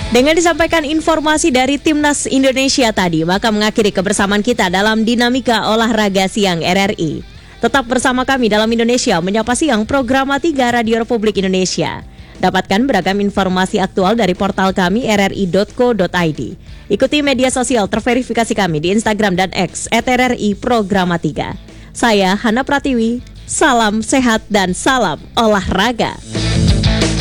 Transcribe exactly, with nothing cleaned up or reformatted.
Dengan disampaikan informasi dari Timnas Indonesia tadi, maka mengakhiri kebersamaan kita dalam Dinamika Olahraga Siang R R I. Tetap bersama kami dalam Indonesia Menyapa Siang, program tiga Radio Republik Indonesia. Dapatkan beragam informasi aktual dari portal kami r r i dot co dot i d. Ikuti media sosial terverifikasi kami di Instagram dan X et r r i Programa tiga. Saya Hana Pratiwi, salam sehat dan salam olahraga.